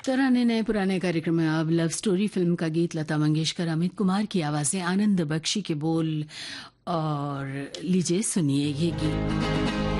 तराने नए पुराने कार्यक्रम में अब लव स्टोरी फिल्म का गीत लता मंगेशकर अमित कुमार की आवाज़ें आनंद बख्शी के बोल और लीजिए सुनिए ये गीत।